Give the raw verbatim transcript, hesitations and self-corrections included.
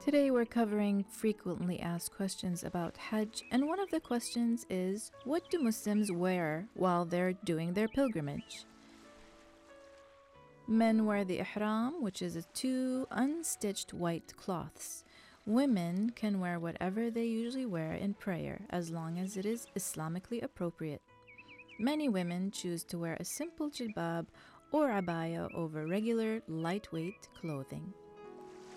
Today we're covering frequently asked questions about Hajj, and one of the questions is, what do Muslims wear while they're doing their pilgrimage? Men wear the ihram, which is two unstitched white cloths. Women can wear whatever they usually wear in prayer, as long as it is Islamically appropriate. Many women choose to wear a simple jilbab or abaya over regular lightweight clothing.